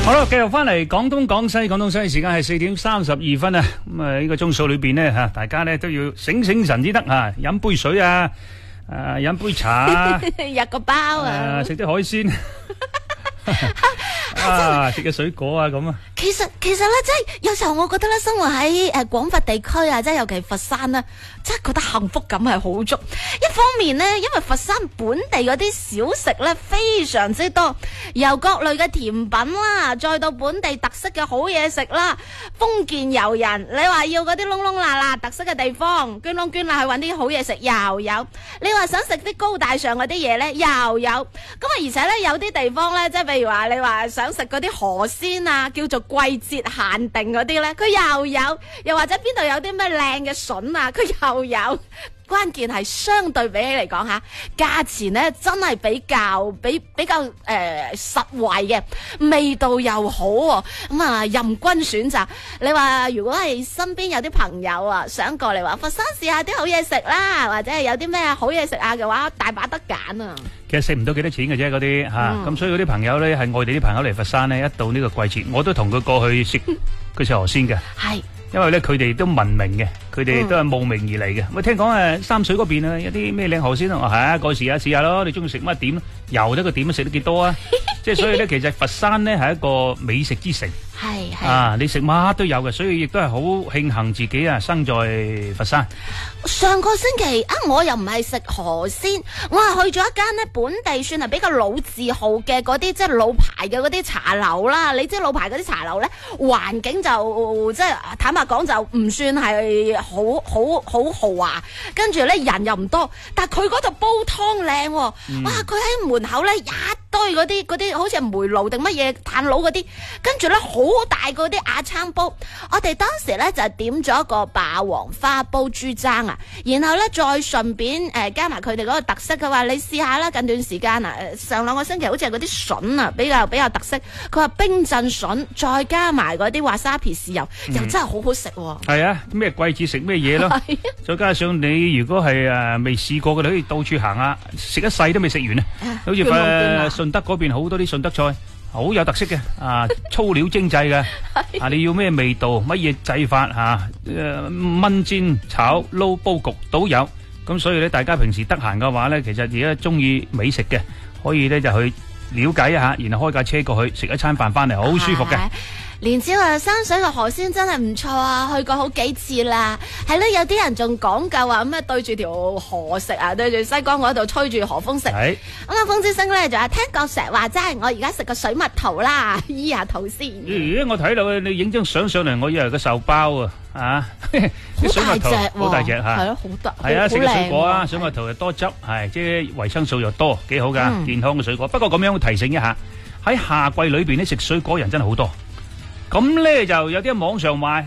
好啦，繼續翻嚟廣東廣西時間係4:32啊！咁啊呢個鐘數裏邊呢，吓，大家咧都要醒神至得啊！飲杯水啊，飲杯茶啊， 入個包啊， 食啲海鮮食嘅水果啊咁啊。 其實咧，即係有時候我覺得咧，生活喺廣佛地區啊，即係尤其佛山咧，真係覺得幸福感係好足。一方面呢，因為佛山本地嗰啲小食咧非常之多，由各類嘅甜品啦，再到本地特色嘅好嘢食啦，豐儉由人。你話要嗰啲窿窿罅罅特色嘅地方，捐窿捐罅去搵啲好嘢食又有。你話想食啲高大上嗰啲嘢咧又有。咁啊，而且咧有啲地方咧，即係譬如話你話想食嗰啲河鮮啊，叫做季節限定嗰啲咧，佢又有，又或者邊度有啲咩靚嘅筍啊，佢又有。關鍵係相對比起嚟講吓，價錢咧真係比較實惠嘅，味道又好喎。咁啊任君選擇。你話如果係身邊有啲朋友啊，想過嚟話佛山試下啲好嘢食啦，或者係有啲咩好嘢食啊嘅話，大把得揀啊。 其實食唔到幾多錢嘅啫，嗰啲吓，咁所以嗰啲朋友咧係外地啲朋友嚟佛山咧，一到呢個季節，我都同佢過去食河鮮嘅。係。因為咧佢哋都聞名嘅，佢哋都係慕名而嚟嘅。咁聽講三水嗰邊啊，有啲咩靚河鮮啊，係啊，過時啊試下咯。你中意食乜點？由得個點食得幾多啊？即係所以咧，其實佛山咧係一個美食之城。係啊，你食乜都有嘅，所以亦都係好慶幸自己啊生在佛山。 上個星期啊，我又唔係食河鮮，我係去咗一間咧本地算係比較老字號嘅嗰啲即係老牌嘅嗰啲茶樓啦。你知老牌嗰啲茶樓咧，環境就即係坦白講就唔算係好豪華，跟住咧人又唔多，但係佢嗰度煲湯靚，哇！佢喺門口咧一堆嗰啲好似係煤爐定乜嘢炭爐嗰啲，跟住咧好大嗰啲瓦罉煲。我哋當時咧就點咗一個霸王花煲豬踭啊，然後咧再順便加埋佢哋嗰個特色。佢話你試下啦，近段時間啊，上兩個星期好似係嗰啲筍啊比較特色。佢話冰鎮筍再加埋嗰啲華沙皮豉油，又真係好好食。 係啊，咩季節食咩嘢咯？再加上你如果係未試過嘅，你可以到處行下，食一世都未食完啊！好似順德嗰邊好多啲順德菜，好有特色嘅啊，粗料精製嘅啊，你要咩味道，乜嘢製法吓，燜煎、炒、撈、煲、焗都有。咁所以咧，大家平時得閒嘅話咧，其實而家中意美食嘅，可以咧就去了解一下，然後開架車過去食一餐飯翻嚟，好舒服嘅。 連朝啊，山水嘅河鮮真係唔錯啊，去過好幾次啦。係咧，有啲人仲講究啊，咁啊對住條河食啊，對住西江嗰度吹住河風食。咁啊，風之星咧就話聽郭石話齋，我而家食個水蜜桃啦，醫下肚先。 我睇到你影張相上嚟，我以為個壽包啊，啲水蜜桃好大隻吓，係咯，好得，係啊，食個水果啊，水蜜桃又多汁，係即係維生素又多，幾好噶，健康嘅水果。不過咁樣提醒一下，喺夏季裏邊咧食水果人真係好多。咁咧就有啲喺網上賣。